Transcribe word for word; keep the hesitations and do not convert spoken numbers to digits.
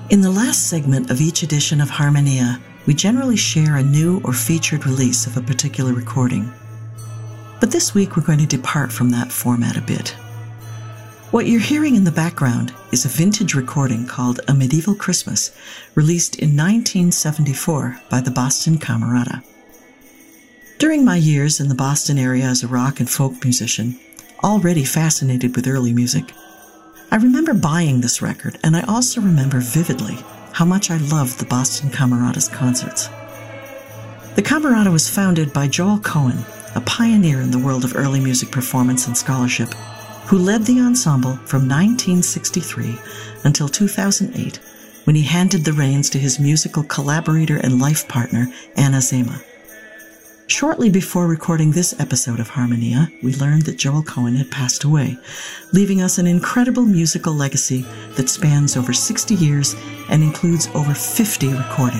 In the last segment of each edition of Harmonia, we generally share a new or featured release of a particular recording. But this week we're going to depart from that format a bit. What you're hearing in the background is a vintage recording called A Medieval Christmas, released in nineteen seventy-four by the Boston Camerata. During my years in the Boston area as a rock and folk musician, already fascinated with early music, I remember buying this record, and I also remember vividly how much I loved the Boston Camerata's concerts. The Camerata was founded by Joel Cohen, a pioneer in the world of early music performance and scholarship, who led the ensemble from nineteen sixty-three until two thousand eight, when he handed the reins to his musical collaborator and life partner, Anna Zema. Shortly before recording this episode of Harmonia, we learned that Joel Cohen had passed away, leaving us an incredible musical legacy that spans over sixty years and includes over fifty recordings.